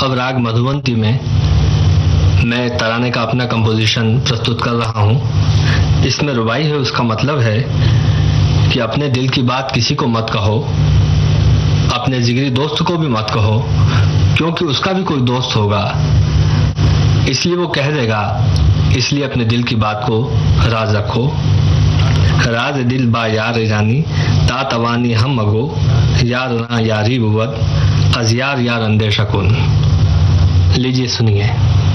अब राग मधुवंती में मैं तराने का अपना कंपोजिशन प्रस्तुत कर रहा हूँ। इसमें रुबाई है, उसका मतलब है कि अपने दिल की बात किसी को मत कहो, अपने जिगरी दोस्त को भी मत कहो, क्योंकि उसका भी कोई दोस्त होगा, इसलिए वो कह देगा। इसलिए अपने दिल की बात को राज रखो। राज दिल बा यार जानी ता तवानी हम मगो, यार ना यारी बुवत, अज यार यार अंदे शकुन। लीजिए सुनिए।